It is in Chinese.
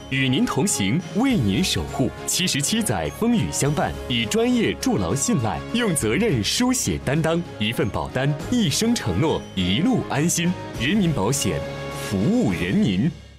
与您同行，为您守护。77载风雨相伴，以专业筑牢信赖，用责任书写担当。一份保单，一生承诺，一路安心。人民保险，服务人民。